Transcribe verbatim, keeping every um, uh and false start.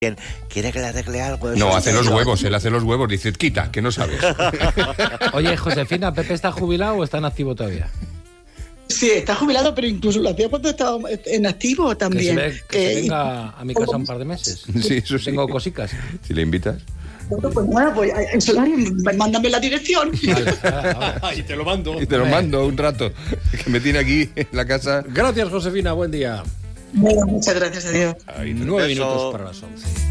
¿Quiere que le arregle algo? No, hace los huevos, él hace los huevos, dice, quita, que no sabes. Oye, Josefina, ¿Pepe está jubilado o está en activo todavía? Sí, está jubilado, pero incluso lo hacía cuando estaba en activo también. Que se, ve, que eh, se venga a mi casa un par de meses. Sí, eso sí. Tengo cosicas. Si le invitas. Bueno, pues bueno, pues en Solario, mándame la dirección. Vale, ahora, ahora. Y te lo mando. Y te lo mando un rato, que me tiene aquí en la casa. Gracias, Josefina, buen día. Bueno, muchas gracias a Dios. Nueve minutos para las once.